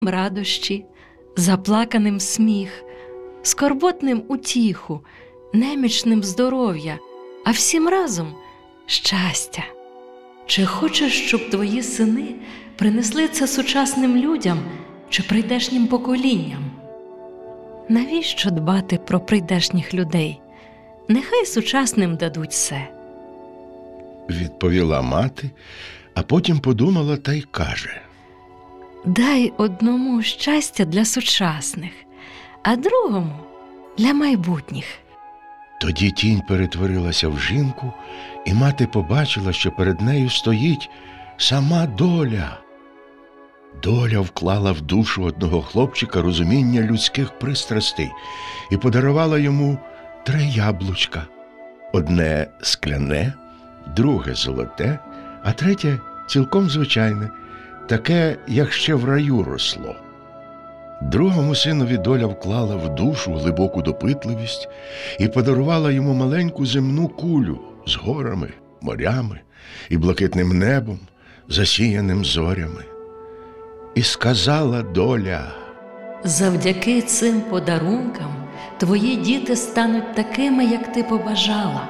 радощі, заплаканим сміх, скорботним утіху, немічним здоров'я, а всім разом щастя. Чи хочеш, щоб твої сини принесли це сучасним людям чи прийдешнім поколінням? Навіщо дбати про прийдешніх людей? Нехай сучасним дадуть все. Відповіла мати, а потім подумала та й каже: Дай одному щастя для сучасних, а другому – для майбутніх. Тоді тінь перетворилася в жінку, і мати побачила, що перед нею стоїть сама доля. Доля вклала в душу одного хлопчика розуміння людських пристрастей і подарувала йому 3 яблучка. Одне скляне, друге золоте, а третє цілком звичайне, таке, як ще в раю росло. Другому синові доля вклала в душу глибоку допитливість і подарувала йому маленьку земну кулю з горами, морями і блакитним небом, засіяним зорями. І сказала доля: Завдяки цим подарункам твої діти стануть такими, як ти побажала.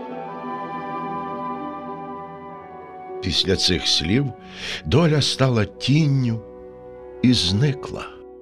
Після цих слів доля стала тінню і зникла.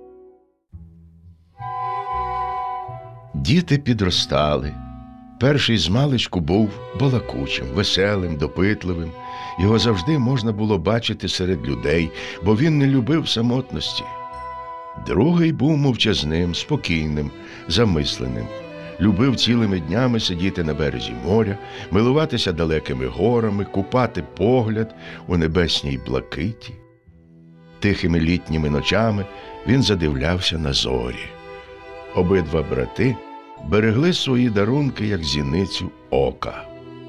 Діти підростали. Перший змалечку був балакучим, веселим, допитливим. Його завжди можна було бачити серед людей, бо він не любив самотності. Другий був мовчазним, спокійним, замисленим. Любив цілими днями сидіти на березі моря, милуватися далекими горами, купати погляд у небесній блакиті. Тихими літніми ночами він задивлявся на зорі. Обидва брати берегли свої дарунки, як зіницю ока.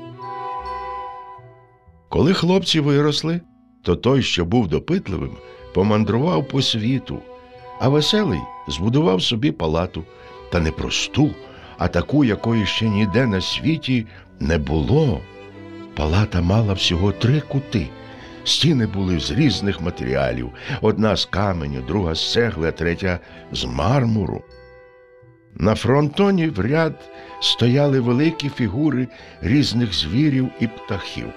Коли хлопці виросли, то той, що був допитливим, помандрував по світу, а веселий збудував собі палату, та не просту, а таку, якої ще ніде на світі не було. Палата мала всього 3 кути. Стіни були з різних матеріалів, одна з каменю, друга з цегли, а третя з мармуру. На фронтоні в ряд стояли великі фігури різних звірів і птахів.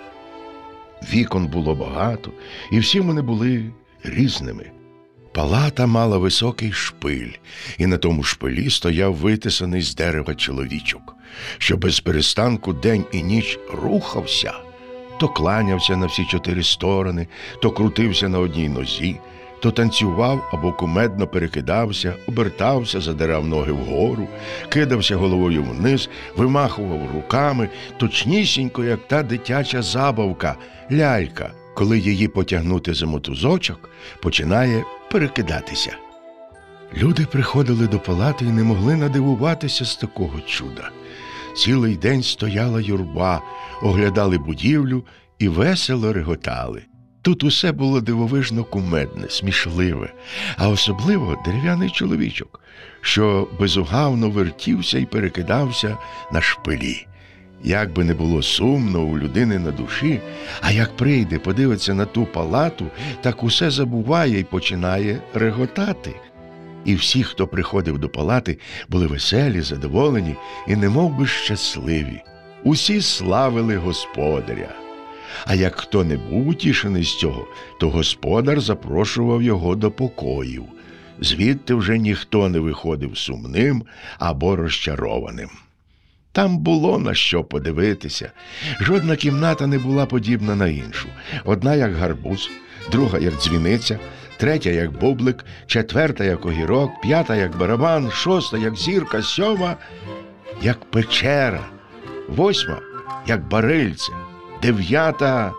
Вікон було багато, і всі вони були різними. Палата мала високий шпиль, і на тому шпилі стояв витисаний з дерева чоловічок, що без перестанку день і ніч рухався. То кланявся на всі 4 сторони, то крутився на одній нозі, то танцював або кумедно перекидався, обертався, задирав ноги вгору, кидався головою вниз, вимахував руками, точнісінько, як та дитяча забавка – лялька, коли її потягнути за мотузочок, починає перекидатися. Люди приходили до палати і не могли надивуватися з такого чуда. Цілий день стояла юрба, оглядали будівлю і весело реготали. Тут усе було дивовижно кумедне, смішливе, а особливо дерев'яний чоловічок, що безугавно вертівся і перекидався на шпилі. Як би не було сумно у людини на душі, а як прийде, подивиться на ту палату, так усе забуває і починає реготати. І всі, хто приходив до палати, були веселі, задоволені і немов би щасливі. Усі славили господаря. А як хто не був утішений з цього, то господар запрошував його до покоїв. Звідти вже ніхто не виходив сумним або розчарованим. Там було на що подивитися. Жодна кімната не була подібна на іншу. Одна як гарбуз, друга як дзвіниця, третя як бублик, четверта як огірок, п'ята як барабан, шоста як зірка, сьома як печера, восьма як барильце, дев'ята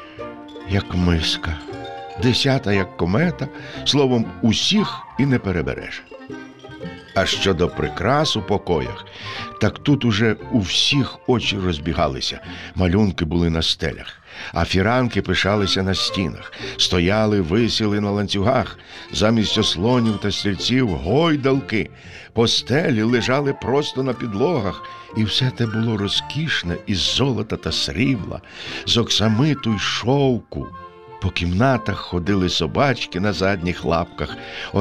як миска, 10 як комета, словом, усіх і не перебереш. А щодо прикрас у покоях, так тут уже у всіх очі розбігалися, малюнки були на стелях, а фіранки пишалися на стінах, стояли, висіли на ланцюгах, замість ослонів та стільців гойдалки, постелі лежали просто на підлогах, і все те було розкішне із золота та срібла, з оксамиту й шовку. По кімнатах ходили собачки на задніх лапках,